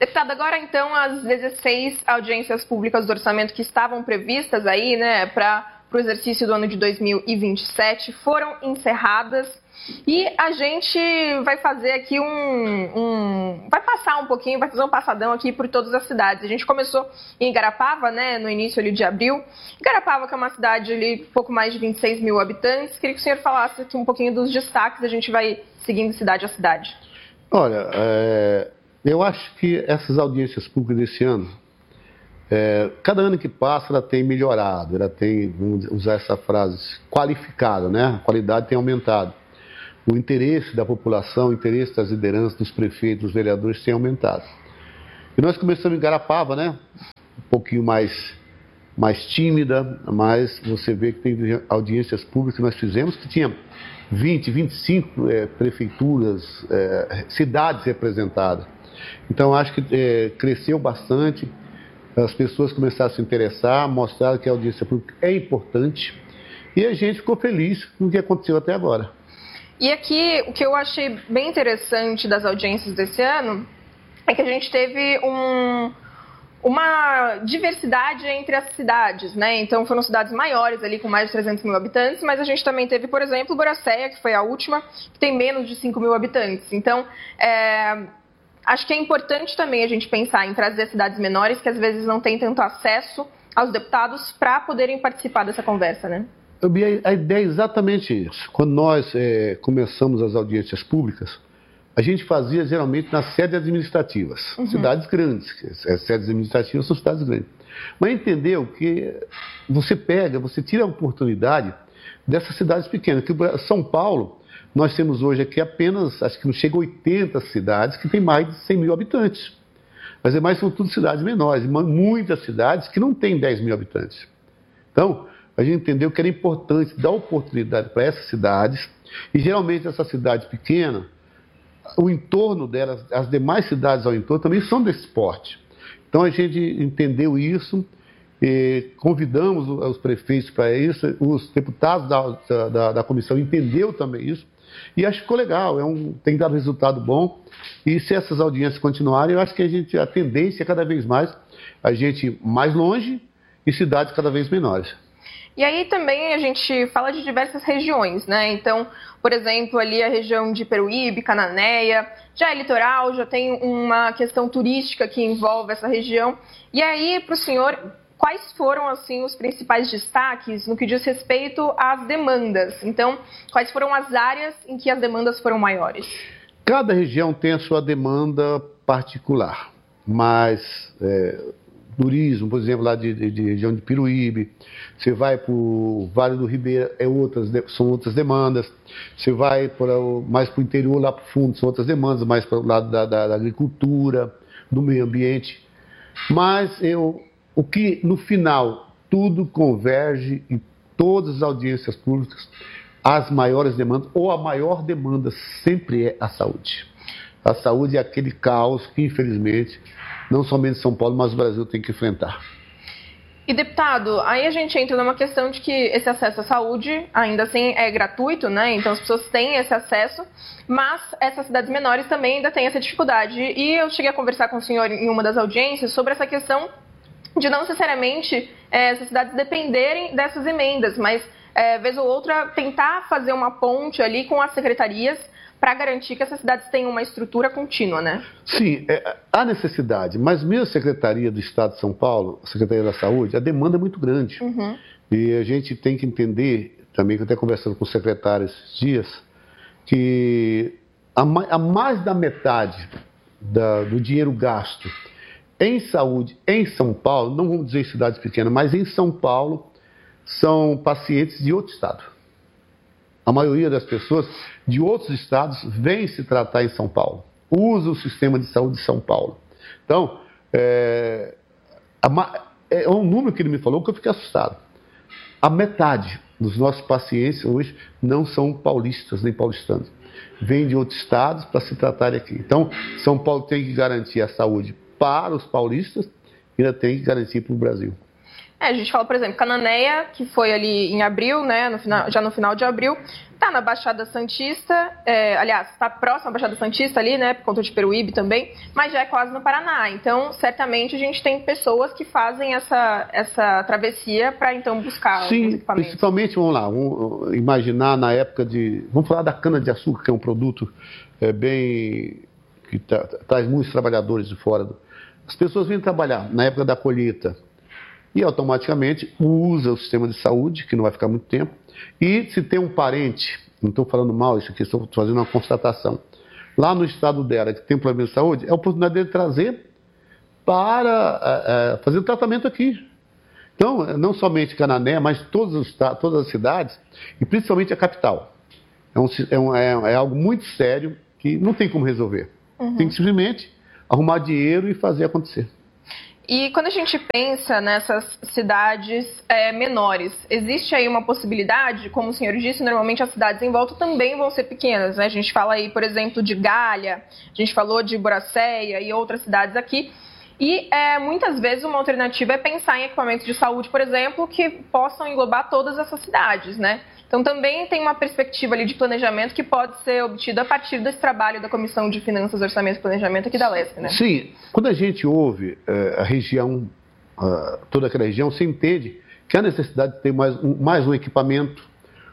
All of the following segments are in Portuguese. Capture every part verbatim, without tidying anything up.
Deputado, agora então as dezesseis audiências públicas do orçamento que estavam previstas aí, né, para o exercício do ano de dois mil e vinte e sete foram encerradas. E a gente vai fazer aqui um, um... vai passar um pouquinho, vai fazer um passadão aqui por todas as cidades. A gente começou em Igarapava, né, no início ali de abril. Igarapava, que é uma cidade ali, pouco mais de vinte e seis mil habitantes. Queria que o senhor falasse aqui um pouquinho dos destaques, a gente vai seguindo cidade a cidade. Olha, é, eu acho que essas audiências públicas desse ano, é, cada ano que passa ela tem melhorado, ela tem, vamos usar essa frase, qualificado, né? A qualidade tem aumentado. O interesse da população, o interesse das lideranças, dos prefeitos, dos vereadores tem aumentado. E nós começamos em Igarapava, né? Um pouquinho mais, mais tímida, mas você vê que tem audiências públicas que nós fizemos que tinha vinte, vinte e cinco é, prefeituras, é, cidades representadas. Então acho que é, cresceu bastante, as pessoas começaram a se interessar, mostraram que a audiência pública é importante e a gente ficou feliz com o que aconteceu até agora. E aqui, o que eu achei bem interessante das audiências desse ano é que a gente teve um, uma diversidade entre as cidades, né? Então, foram cidades maiores ali, com mais de trezentos mil habitantes, mas a gente também teve, por exemplo, Boraceia, que foi a última, que tem menos de cinco mil habitantes. Então, é, acho que é importante também a gente pensar em trazer cidades menores, que às vezes não têm tanto acesso aos deputados, para poderem participar dessa conversa, né? A ideia é exatamente isso. Quando nós é, começamos as audiências públicas, a gente fazia geralmente nas sedes administrativas, uhum. Cidades grandes. As sedes administrativas são cidades grandes. Mas entendeu que você pega, você tira a oportunidade dessas cidades pequenas. Que São Paulo, nós temos hoje aqui apenas, acho que não chega a oitenta cidades que tem mais de cem mil habitantes. Mas é mais são tudo cidades menores, muitas cidades que não têm dez mil habitantes. Então, a gente entendeu que era importante dar oportunidade para essas cidades, e geralmente essas cidades pequenas, o entorno delas, as demais cidades ao entorno também são desse porte. Então a gente entendeu isso, e convidamos os prefeitos para isso, os deputados da, da, da comissão entenderam também isso, e acho que ficou legal, é um, tem dado resultado bom, e se essas audiências continuarem, eu acho que a, gente, a tendência é cada vez mais a gente ir mais longe e cidades cada vez menores. E aí também a gente fala de diversas regiões, né? Então, por exemplo, ali a região de Peruíbe, Cananéia, já é litoral, já tem uma questão turística que envolve essa região. E aí, para o senhor, quais foram, assim, os principais destaques no que diz respeito às demandas? Então, quais foram as áreas em que as demandas foram maiores? Cada região tem a sua demanda particular, mas... É... turismo, por exemplo, lá de, de, de região de Peruíbe, você vai para o Vale do Ribeira, é outras, são outras demandas, você vai para o, mais para o interior, lá para o fundo, são outras demandas, mais para o lado da, da, da agricultura, do meio ambiente. Mas eu, o que, no final, tudo converge em todas as audiências públicas, as maiores demandas, ou a maior demanda sempre é a saúde. A saúde é aquele caos que, infelizmente, não somente São Paulo, mas o Brasil tem que enfrentar. E, deputado, aí a gente entra numa questão de que esse acesso à saúde, ainda assim, é gratuito, né? Então as pessoas têm esse acesso, mas essas cidades menores também ainda têm essa dificuldade. E eu cheguei a conversar com o senhor em uma das audiências sobre essa questão de não necessariamente é, essas cidades dependerem dessas emendas, mas, é, vez ou outra, tentar fazer uma ponte ali com as secretarias para garantir que essas cidades tenham uma estrutura contínua, né? Sim, é, há necessidade, mas mesmo a Secretaria do Estado de São Paulo, a Secretaria da Saúde, a demanda é muito grande. Uhum. E a gente tem que entender, também que eu até conversando com o secretário esses dias, que a, a mais da metade da, do dinheiro gasto em saúde em São Paulo, não vamos dizer cidades pequenas, mas em São Paulo, são pacientes de outro estado. A maioria das pessoas de outros estados vem se tratar em São Paulo, usa o sistema de saúde de São Paulo. Então, é, a, é um número que ele me falou que eu fiquei assustado. A metade dos nossos pacientes hoje não são paulistas nem paulistanos. Vêm de outros estados para se tratarem aqui. Então, São Paulo tem que garantir a saúde para os paulistas e ainda tem que garantir para o Brasil. É, a gente fala, por exemplo, Cananéia, que foi ali em abril, né, no final, já no final de abril, está na Baixada Santista, é, aliás, está próximo à Baixada Santista ali, né, por conta de Peruíbe também, mas já é quase no Paraná. Então, certamente, a gente tem pessoas que fazem essa, essa travessia para, então, buscar Sim, os equipamentos. Principalmente, vamos lá, vamos imaginar na época de... Vamos falar da cana-de-açúcar, que é um produto é, bem... que tra traz muitos trabalhadores de fora. Do... As pessoas vêm trabalhar na época da colheita, e automaticamente usa o sistema de saúde, que não vai ficar muito tempo, e se tem um parente, não estou falando mal isso aqui, estou fazendo uma constatação, lá no estado dela que tem problema de saúde, é a oportunidade de trazer para uh, uh, fazer o tratamento aqui. Então, não somente Canané, mas todos os, todas as cidades, e principalmente a capital. É, um, é, um, é, é algo muito sério que não tem como resolver. Uhum. Tem que simplesmente arrumar dinheiro e fazer acontecer. E quando a gente pensa nessas cidades é, menores, existe aí uma possibilidade, como o senhor disse, normalmente as cidades em volta também vão ser pequenas, né? A gente fala aí, por exemplo, de Galha, a gente falou de Boracéia e outras cidades aqui. E é, muitas vezes uma alternativa é pensar em equipamentos de saúde, por exemplo, que possam englobar todas essas cidades, né? Então também tem uma perspectiva ali de planejamento que pode ser obtida a partir desse trabalho da Comissão de Finanças, Orçamento e Planejamento aqui da Lesp, né? Sim, quando a gente ouve é, a região, uh, toda aquela região, você entende que há necessidade de ter mais um, mais um equipamento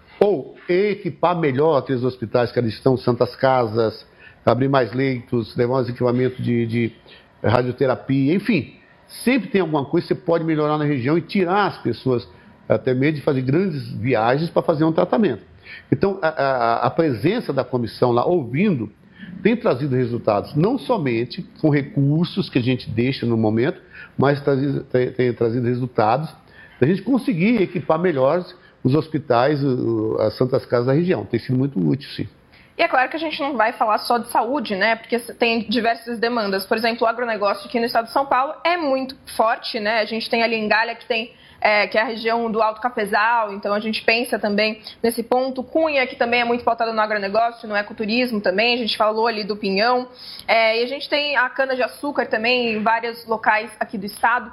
ou equipar melhor aqueles hospitais que ali estão, santas casas, abrir mais leitos, levar mais equipamento de, de radioterapia, enfim, sempre tem alguma coisa que você pode melhorar na região e tirar as pessoas até mesmo de fazer grandes viagens para fazer um tratamento. Então, a, a, a presença da comissão lá, ouvindo, tem trazido resultados, não somente com recursos que a gente deixa no momento, mas trazido, tem, tem trazido resultados da gente conseguir equipar melhor os hospitais, as santas casas da região. Tem sido muito útil, sim. E é claro que a gente não vai falar só de saúde, né? Porque tem diversas demandas. Por exemplo, o agronegócio aqui no estado de São Paulo é muito forte, né? A gente tem ali em Galha que tem É, que é a região do Alto Cafezal, então a gente pensa também nesse ponto. Cunha, que também é muito pautada no agronegócio, no ecoturismo também, a gente falou ali do pinhão. É, e a gente tem a cana-de-açúcar também em vários locais aqui do estado.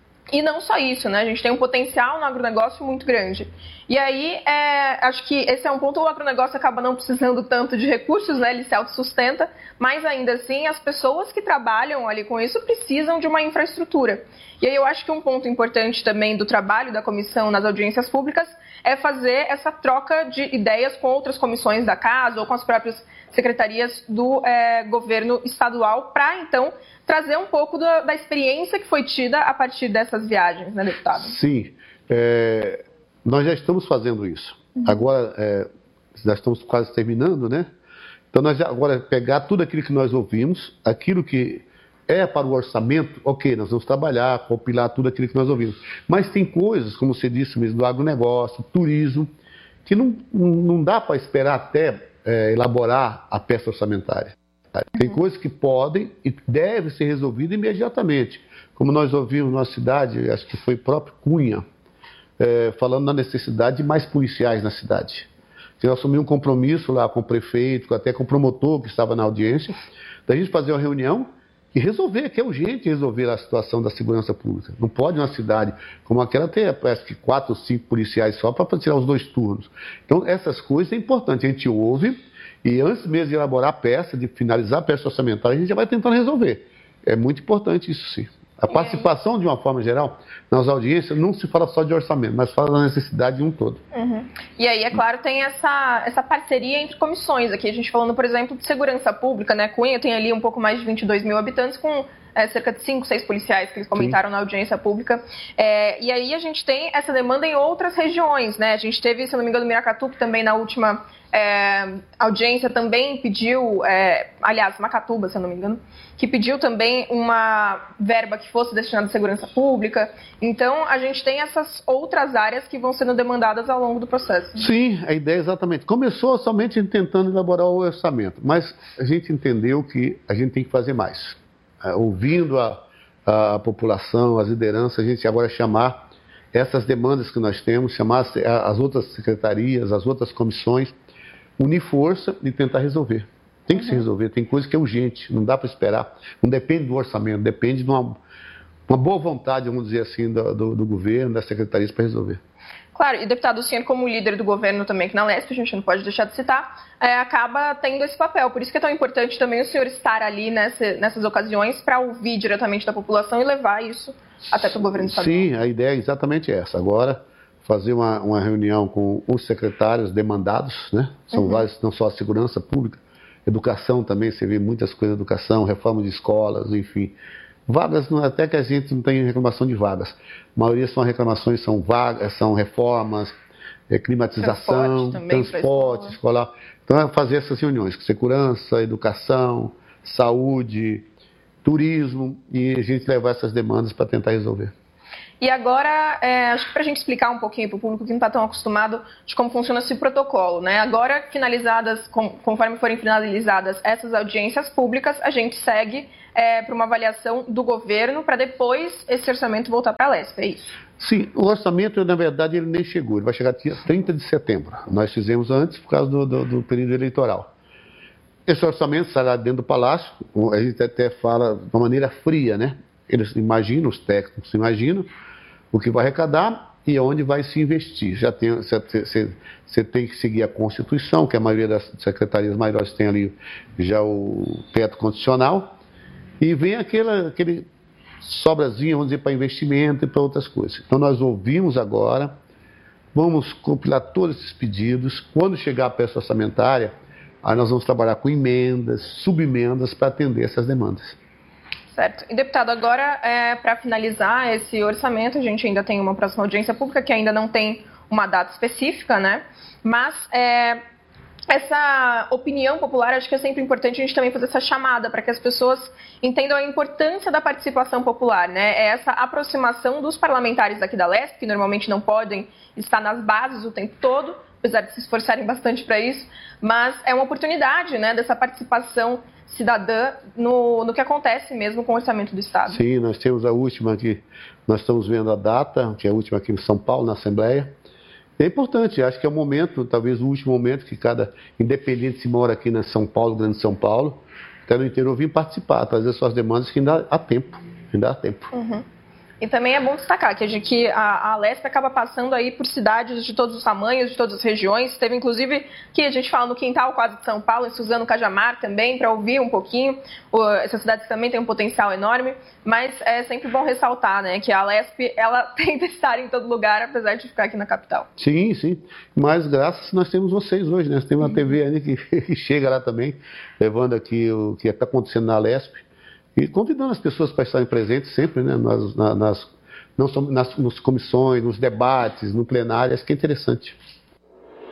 E não só isso, né? A gente tem um potencial no agronegócio muito grande. E aí, é, acho que esse é um ponto, o agronegócio acaba não precisando tanto de recursos, né? Ele se autossustenta, mas ainda assim as pessoas que trabalham ali com isso precisam de uma infraestrutura. E aí eu acho que um ponto importante também do trabalho da comissão nas audiências públicas é fazer essa troca de ideias com outras comissões da casa ou com as próprias secretarias do é, governo estadual para, então, trazer um pouco da, da experiência que foi tida a partir dessas viagens, né, deputado? Sim, é, nós já estamos fazendo isso. Uhum. Agora, é, já estamos quase terminando, né? Então, nós já, agora, pegar tudo aquilo que nós ouvimos, aquilo que é para o orçamento, ok, nós vamos trabalhar, compilar tudo aquilo que nós ouvimos. Mas tem coisas, como você disse mesmo, do agronegócio, turismo, que não, não dá para esperar até é, elaborar a peça orçamentária. Tem uhum. coisas que podem e devem ser resolvidas imediatamente. Como nós ouvimos na cidade, acho que foi o próprio Cunha, é, falando da necessidade de mais policiais na cidade. Eu assumi um compromisso lá com o prefeito, até com o promotor que estava na audiência, da gente fazer uma reunião e resolver, que é urgente resolver a situação da segurança pública. Não pode uma cidade como aquela ter, parece que quatro ou cinco policiais só para tirar os dois turnos. Então, essas coisas é importante. A gente ouve e antes mesmo de elaborar a peça, de finalizar a peça orçamentária, a gente já vai tentando resolver. É muito importante isso, sim. A participação, de uma forma geral, nas audiências, não se fala só de orçamento, mas fala da necessidade de um todo. Uhum. E aí, é claro, tem essa, essa parceria entre comissões. Aqui a gente falando, por exemplo, de segurança pública, né? Cunha tem ali um pouco mais de vinte e dois mil habitantes, com é, cerca de cinco, seis policiais que eles comentaram Sim. na audiência pública. É, e aí a gente tem essa demanda em outras regiões, né? A gente teve, se não me engano, Miracatu, que também na última é, audiência também pediu, é, aliás, Macatuba, se eu não me engano, que pediu também uma verba que fosse destinada à segurança pública. Então, a gente tem essas outras áreas que vão sendo demandadas ao longo do processo. Sim, a ideia é exatamente. Começou somente tentando elaborar o orçamento, mas a gente entendeu que a gente tem que fazer mais. É, ouvindo a, a população, as lideranças, a gente agora chamar essas demandas que nós temos, chamar as, as outras secretarias, as outras comissões, unir força e tentar resolver. Tem que uhum. se resolver, tem coisa que é urgente, não dá para esperar. Não depende do orçamento, depende de uma, uma boa vontade, vamos dizer assim, do, do, do governo, das secretarias para resolver. Claro, e deputado, o senhor como líder do governo também aqui na Lesp, a gente não pode deixar de citar, é, acaba tendo esse papel. Por isso que é tão importante também o senhor estar ali nessa, nessas ocasiões para ouvir diretamente da população e levar isso até para o governo estadual. Sim, a ideia é exatamente essa. Agora, fazer uma, uma reunião com os secretários demandados, né? São uhum. vários, não só a segurança pública, educação também, você vê muitas coisas, educação, reforma de escolas, enfim. Vagas, até que a gente não tem reclamação de vagas. A maioria são reclamações, são vagas, são reformas, é, climatização, transporte, transporte escolar. Então é fazer essas reuniões, segurança, educação, saúde, turismo, e a gente levar essas demandas para tentar resolver. E agora, é, acho que para a gente explicar um pouquinho para o público que não está tão acostumado de como funciona esse protocolo, né? Agora, finalizadas, com, conforme forem finalizadas essas audiências públicas, a gente segue é, para uma avaliação do governo para depois esse orçamento voltar para a Lesp, é isso? Sim, o orçamento, na verdade, ele nem chegou, ele vai chegar dia trinta de setembro. Nós fizemos antes por causa do, do, do período eleitoral. Esse orçamento estará dentro do Palácio, a gente até fala de uma maneira fria, né? Eles imaginam, os técnicos imaginam o que vai arrecadar e onde vai se investir. Já tem, você, você tem que seguir a Constituição, que a maioria das secretarias maiores tem ali já o teto constitucional, e vem aquele, aquele sobrazinho, vamos dizer, para investimento e para outras coisas. Então nós ouvimos agora, vamos compilar todos esses pedidos. Quando chegar a peça orçamentária, aí nós vamos trabalhar com emendas, subemendas para atender essas demandas. Certo. E, deputado, agora, é, para finalizar esse orçamento, a gente ainda tem uma próxima audiência pública que ainda não tem uma data específica, né? Mas é, essa opinião popular, acho que é sempre importante a gente também fazer essa chamada para que as pessoas entendam a importância da participação popular, né? É essa aproximação dos parlamentares aqui da Lesp, que normalmente não podem estar nas bases o tempo todo, apesar de se esforçarem bastante para isso, mas é uma oportunidade, né, dessa participação cidadã no, no que acontece mesmo com o orçamento do Estado. Sim, nós temos a última aqui, nós estamos vendo a data, que é a última aqui em São Paulo, na Assembleia. É importante, acho que é o momento, talvez o último momento que cada independente se mora aqui na São Paulo, Grande São Paulo, até no interior, vir participar, trazer suas demandas, que ainda há tempo, ainda há tempo. Uhum. E também é bom destacar que a, que a, a Lesp acaba passando aí por cidades de todos os tamanhos, de todas as regiões. Teve, inclusive, que a gente fala no quintal quase de São Paulo, em Suzano, Cajamar também, para ouvir um pouquinho. O, essas cidades também têm um potencial enorme, mas é sempre bom ressaltar, né, que a Lesp, ela tenta estar em todo lugar, apesar de ficar aqui na capital. Sim, sim. Mas graças nós temos vocês hoje, né? Nós temos uma uhum. T V ali que, que chega lá também, levando aqui o que está acontecendo na Lesp. E convidando as pessoas para estarem presentes sempre, né, nas, nas, não só nas, nas comissões, nos debates, no plenário, acho que é interessante.